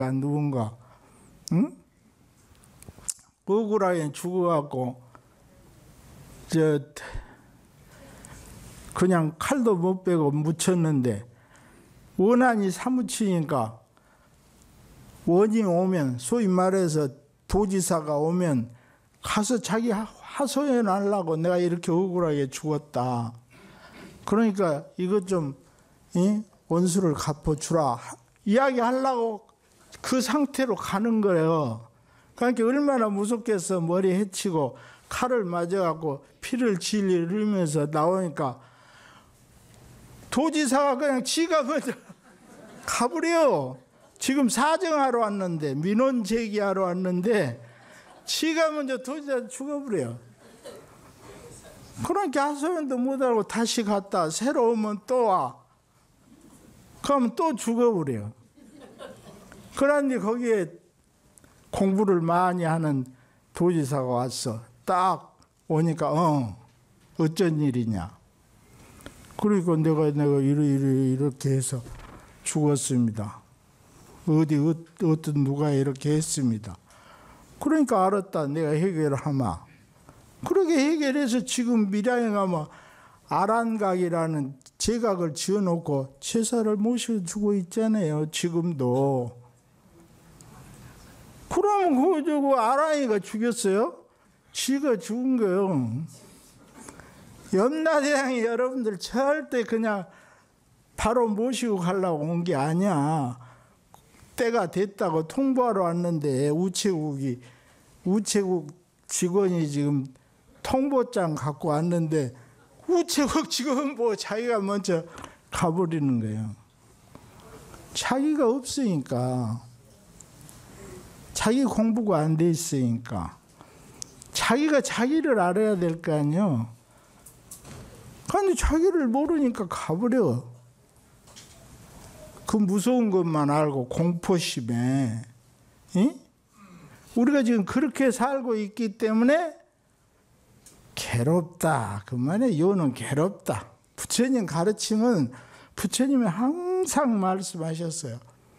누군가, 응? 억울하게 죽어갖고 그냥 칼도 못 빼고 묻혔는데 원한이 사무치니까 원이 오면, 소위 말해서 도지사가 오면 가서 자기 하소연하려고 내가 이렇게 억울하게 죽었다. 그러니까 이것 좀 원수를 갚아주라 이야기하려고 그 상태로 가는 거예요. 그러니까 얼마나 무섭겠어. 머리 해치고 칼을 맞아갖고 피를 질질 흘리면서 나오니까 도지사가 그냥 지가 먼저 가버려. 지금 사정하러 왔는데, 민원 제기하러 왔는데 지가 먼저 도지사 죽어버려. 그러니까 하소연도 못하고 다시 갔다 새로 오면 또 와. 그러면 또 죽어버려. 그런데 거기에 공부를 많이 하는 도지사가 왔어. 딱 오니까 어쩐 일이냐. 그러니까 내가 이렇게 해서 죽었습니다. 어떤 누가 이렇게 했습니다. 그러니까 알았다. 내가 해결을 하마. 그렇게 해결해서 지금 밀양에 가면 아란각이라는 제각을 지어놓고 제사를 모셔주고 있잖아요. 지금도. 그러면 그거 아란이가 죽였어요? 지가 죽은 거예요. 염라대왕이 여러분들 절대 그냥 바로 모시고 가려고 온 게 아니야. 때가 됐다고 통보하러 왔는데 우체국 직원이 지금 통보장 갖고 왔는데 우체국 직원 자기가 먼저 가버리는 거예요. 자기가 없으니까. 자기 공부가 안 돼 있으니까. 자기가 자기를 알아야 될 거 아니에요. 근데 자기를 모르니까 가버려. 그 무서운 것만 알고 공포심에. 우리가 지금 그렇게 살고 있기 때문에 괴롭다. 그 말에 요는 괴롭다. 부처님 가르침은 부처님이 항상 말씀하셨어요.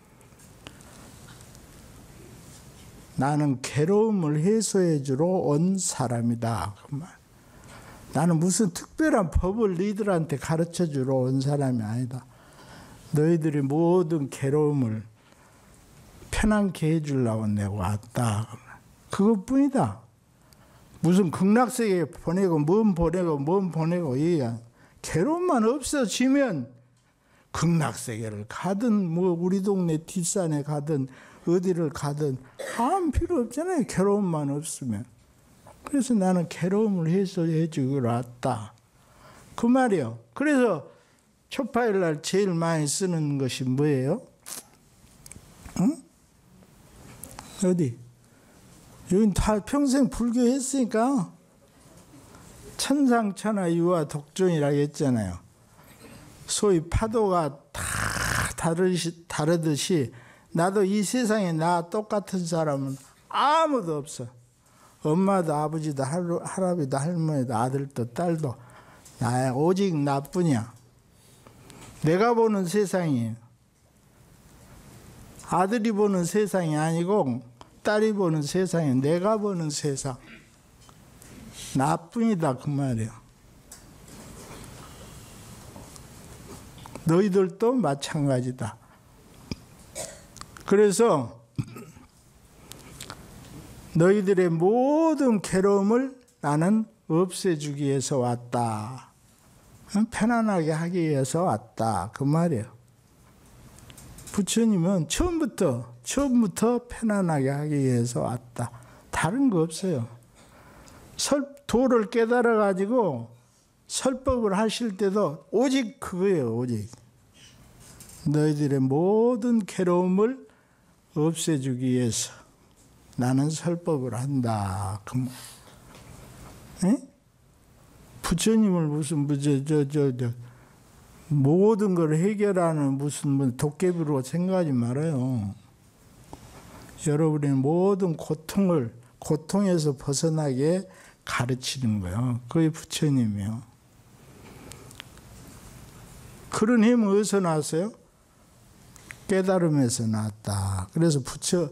나는 괴로움을 해소해 주러 온 사람이다. 그 말. 나는 무슨 특별한 법을 너희들한테 가르쳐 주러 온 사람이 아니다. 너희들이 모든 괴로움을 편안케 해주려고 내가 왔다. 그것뿐이다. 무슨 극락세계에 보내고 뭔 보내고 이야. 괴로움만 없어지면 극락세계를 가든 우리 동네 뒷산에 가든 어디를 가든 아무 필요 없잖아요. 괴로움만 없으면. 그래서 나는 괴로움을 해소해 주기로 왔다. 그 말이요. 그래서 초파일날 제일 많이 쓰는 것이 뭐예요? 응? 어디? 여긴 다 평생 불교했으니까 천상천하 유화 독존이라고 했잖아요. 소위 파도가 다 다르듯이 나도 이 세상에 나 똑같은 사람은 아무도 없어. 엄마도 아버지도 할아버지도 할머니도 아들도 딸도 오직 나뿐이야. 내가 보는 세상이에요. 아들이 보는 세상이 아니고 딸이 보는 세상이 내가 보는 세상. 나뿐이다 그 말이에요. 너희들도 마찬가지다. 그래서 너희들의 모든 괴로움을 나는 없애주기 위해서 왔다. 편안하게 하기 위해서 왔다. 그 말이에요. 부처님은 처음부터 편안하게 하기 위해서 왔다. 다른 거 없어요. 도를 깨달아가지고 설법을 하실 때도 오직 그거예요. 오직. 너희들의 모든 괴로움을 없애주기 위해서 나는 설법을 한다. 부처님을 무슨 모든 걸 해결하는 무슨 도깨비로 생각하지 말아요. 여러분의 모든 고통에서 벗어나게 가르치는 거예요. 그게 부처님이요. 그런 힘은 어디서 나왔어요? 깨달음에서 나왔다. 그래서